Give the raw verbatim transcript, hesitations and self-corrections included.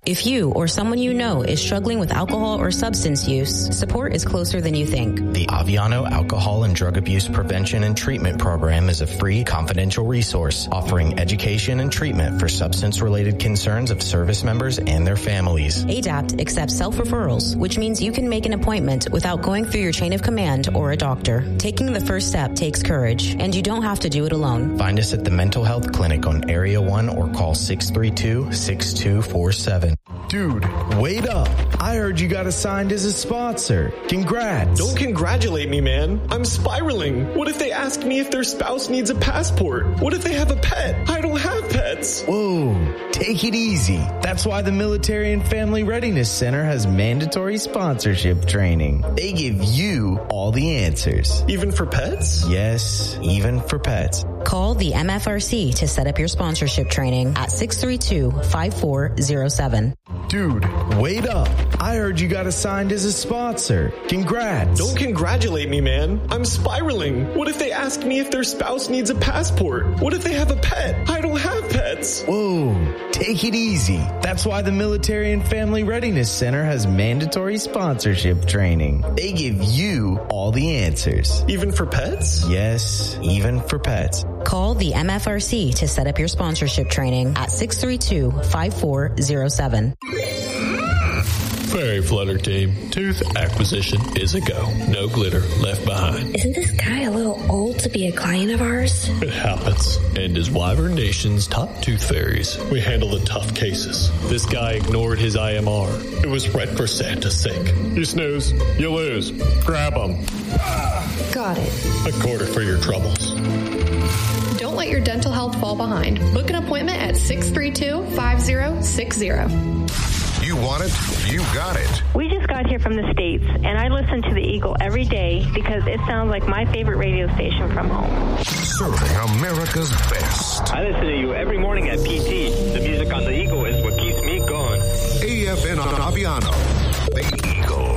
If you or someone you know is struggling with alcohol or substance use, support is closer than you think. The Aviano Alcohol and Drug Abuse Prevention and Treatment Program is a free, confidential resource offering education and treatment for substance-related concerns of service members and their families. A D A P T accepts self-referrals, which means you can make an appointment without going through your chain of command or a doctor. Taking the first step takes courage, and you don't have to do it alone. Find us at the Mental Health Clinic on Area one or call six three two, six two four seven. Dude, wait up. I heard you got assigned as a sponsor. Congrats. Don't congratulate me, man. I'm spiraling. What if they ask me if their spouse needs a passport? What if they have a pet? I don't have pets. Whoa, take it easy. That's why the Military and Family Readiness Center has mandatory sponsorship training. They give you all the answers. Even for pets? Yes, even for pets. Call the M F R C to set up your sponsorship training at six three two, five four zero seven. Dude, wait up. I heard you got assigned as a sponsor. Congrats. Don't congratulate me, man. I'm spiraling. What if they ask me if their spouse needs a passport? What if they have a pet? I don't have pets. Whoa, take it easy. That's why the Military and Family Readiness Center has mandatory sponsorship training. They give you all the answers. Even for pets? Yes, even for pets. Call the M F R C to set up your sponsorship training at six three two, five four zero seven. Fairy Flutter Team, tooth acquisition is a go. No glitter left behind. Isn't this guy a little old to be a client of ours? It happens. And as Wyvern Nation's top tooth fairies, we handle the tough cases. This guy ignored his I M R. It was right for Santa's sake. You snooze, you lose. Grab him. Got it. A quarter for your troubles. Don't let your dental health fall behind. Book an appointment at six three two, five zero six zero. You want it? You got it. We just got here from the States, and I listen to the Eagle every day because it sounds like my favorite radio station from home. Serving America's best. I listen to you every morning at P T. The music on the Eagle is what keeps me going. A F N on Aviano. The Eagle.